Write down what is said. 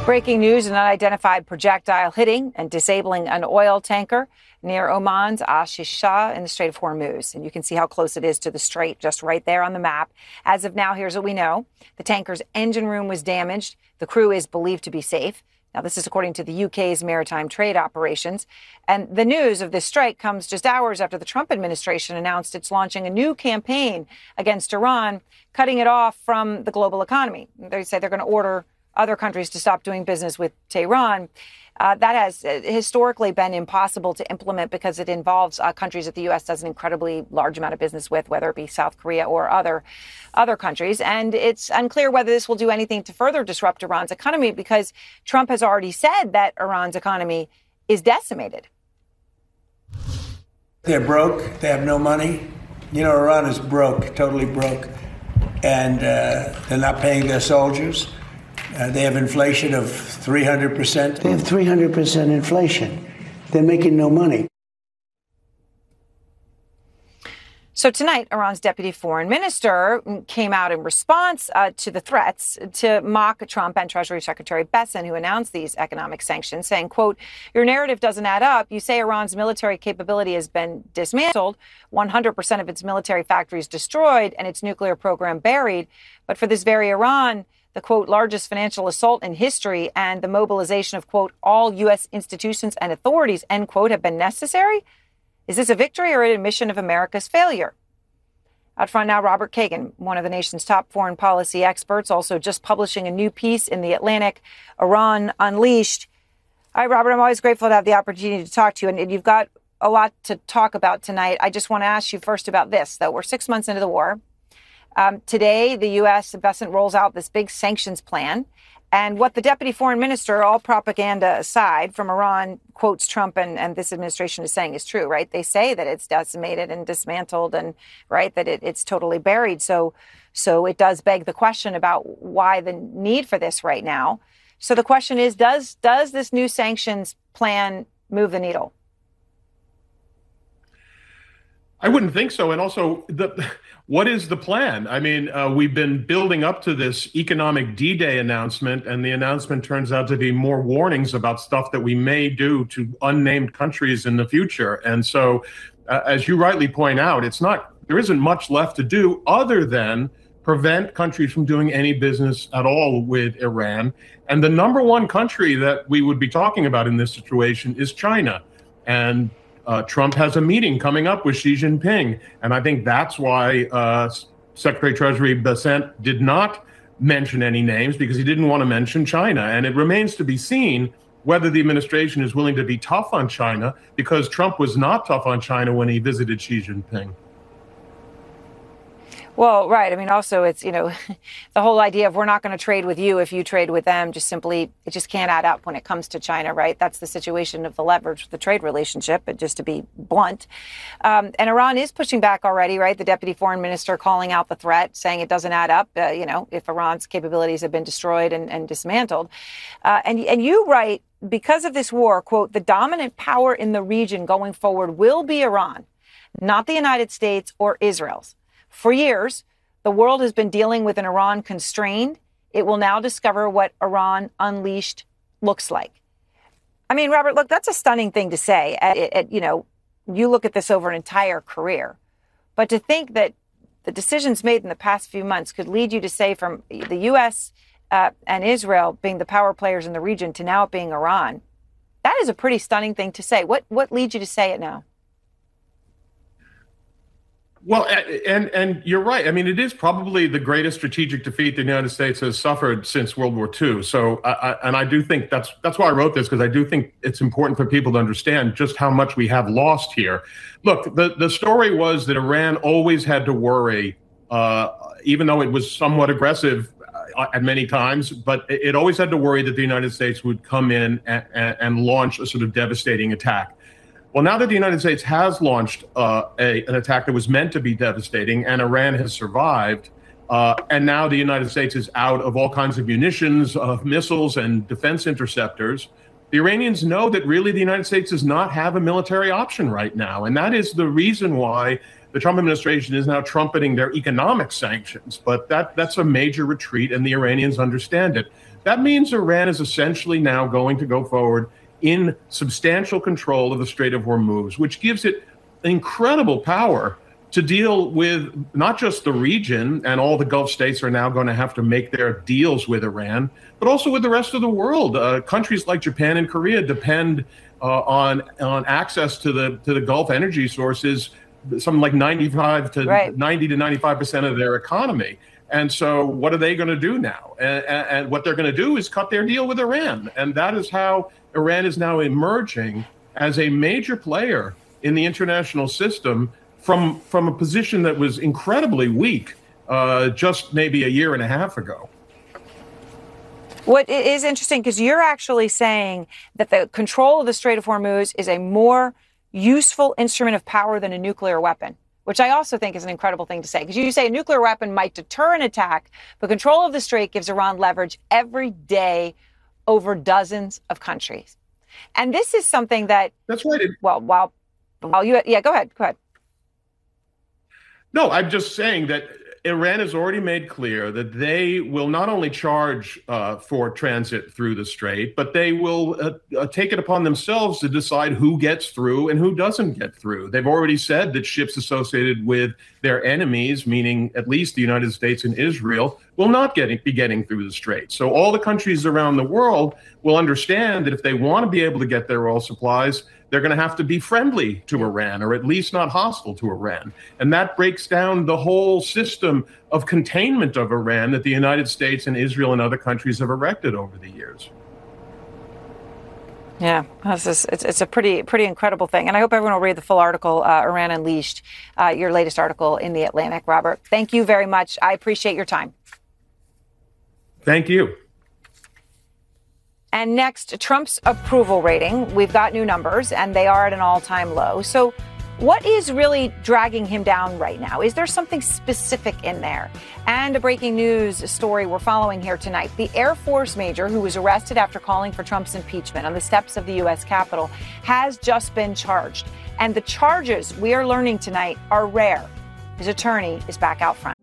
Breaking news, an unidentified projectile hitting and disabling an oil tanker near Oman's Ashish Shah in the Strait of Hormuz. And you can see how close it is to the strait just right there on the map. As of now, here's what we know. The tanker's engine room was damaged. The crew is believed to be safe. Now, this is according to the UK's maritime trade operations. And the news of this strike comes just hours after the Trump administration announced it's launching a new campaign against Iran, cutting it off from the global economy. They say they're going to order other countries to stop doing business with Tehran. That has historically been impossible to implement because it involves countries that the U.S. does an incredibly large amount of business with, whether it be South Korea or other countries. And it's unclear whether this will do anything to further disrupt Iran's economy because Trump has already said that Iran's economy is decimated. They're broke. They have no money. You know, Iran is broke, totally broke. And they're not paying their soldiers. They have inflation of 300%. They have 300% inflation. They're making no money. So tonight, Iran's deputy foreign minister came out in response to the threats to mock Trump and Treasury Secretary Bessent, who announced these economic sanctions, saying, quote, "Your narrative doesn't add up. You say Iran's military capability has been dismantled, 100% of its military factories destroyed, and its nuclear program buried. But for this very Iran, the, quote, largest financial assault in history and the mobilization of, quote, all U.S. institutions and authorities, end quote, have been necessary? Is this a victory or an admission of America's failure?" Out front now, Robert Kagan, one of the nation's top foreign policy experts, also just publishing a new piece in The Atlantic, Iran Unleashed. All right, Robert, I'm always grateful to have the opportunity to talk to you, and you've got a lot to talk about tonight. I just want to ask you first about this, though. We're 6 months into the war. Today, the U.S. Bessent rolls out this big sanctions plan. And what the deputy foreign minister, all propaganda aside, from Iran quotes Trump and this administration is saying is true, right? They say that it's decimated and dismantled and, right, that it's totally buried. So it does beg the question about why the need for this right now. So the question is, does this new sanctions plan move the needle? I wouldn't think so. And also, what is the plan? I mean, we've been building up to this economic D-Day announcement, and the announcement turns out to be more warnings about stuff that we may do to unnamed countries in the future. And so, as you rightly point out, there isn't much left to do other than prevent countries from doing any business at all with Iran. And the number one country that we would be talking about in this situation is China. And Trump has a meeting coming up with Xi Jinping. And I think that's why Secretary Treasury Bessent did not mention any names, because he didn't want to mention China. And it remains to be seen whether the administration is willing to be tough on China, because Trump was not tough on China when he visited Xi Jinping. Well, right. I mean, also, it's, you know, the whole idea of we're not going to trade with you if you trade with them, it just can't add up when it comes to China, right? That's the situation of the leverage, the trade relationship, but just to be blunt. And Iran is pushing back already, right? The deputy foreign minister calling out the threat, saying it doesn't add up, if Iran's capabilities have been destroyed and dismantled. And you write, because of this war, quote, "the dominant power in the region going forward will be Iran, not the United States or Israel's. For years, the world has been dealing with an Iran constrained. It will now discover what Iran unleashed looks like." I mean, Robert, look, that's a stunning thing to say. You look at this over an entire career. But to think that the decisions made in the past few months could lead you to say from the U.S. And Israel being the power players in the region to now it being Iran, that is a pretty stunning thing to say. What leads you to say it now? Well, and you're right. I mean, it is probably the greatest strategic defeat the United States has suffered since World War II. So, I do think that's why I wrote this, because I do think it's important for people to understand just how much we have lost here. Look, the story was that Iran always had to worry, even though it was somewhat aggressive at many times, but it always had to worry that the United States would come in and launch a sort of devastating attack. Well, now that the United States has launched an attack that was meant to be devastating, and Iran has survived, and now the United States is out of all kinds of munitions, of missiles and defense interceptors, the Iranians know that really the United States does not have a military option right now. And that is the reason why the Trump administration is now trumpeting their economic sanctions. But that's a major retreat, and the Iranians understand it. that means Iran is essentially now going to go forward in substantial control of the Strait of Hormuz, which gives it incredible power to deal with not just the region, and all the Gulf states are now going to have to make their deals with Iran, but also with the rest of the world. Countries like Japan and Korea depend on access to the Gulf energy sources, something like 90 to 95% of their economy. And so what are they going to do now? And what they're going to do is cut their deal with Iran. And that is how Iran is now emerging as a major player in the international system from a position that was incredibly weak just maybe a year and a half ago. What is interesting, because you're actually saying that the control of the Strait of Hormuz is a more useful instrument of power than a nuclear weapon, which I also think is an incredible thing to say, because you say a nuclear weapon might deter an attack, but control of the strait gives Iran leverage every day over dozens of countries. And this is something that... That's right. Well, while you... Yeah, go ahead. No, I'm just saying that Iran has already made clear that they will not only charge for transit through the strait, but they will take it upon themselves to decide who gets through and who doesn't get through. They've already said that ships associated with their enemies, meaning at least the United States and Israel, will not be getting through the strait. So all the countries around the world will understand that if they want to be able to get their oil supplies, they're going to have to be friendly to Iran, or at least not hostile to Iran. And that breaks down the whole system of containment of Iran that the United States and Israel and other countries have erected over the years. Yeah, it's a pretty incredible thing. And I hope everyone will read the full article, Iran Unleashed, your latest article in The Atlantic. Robert, thank you very much. I appreciate your time. Thank you. And next, Trump's approval rating. We've got new numbers, and they are at an all-time low. So what is really dragging him down right now? Is there something specific in there? And a breaking news story we're following here tonight. The Air Force major who was arrested after calling for Trump's impeachment on the steps of the U.S. Capitol has just been charged. And the charges we are learning tonight are rare. His attorney is back out front.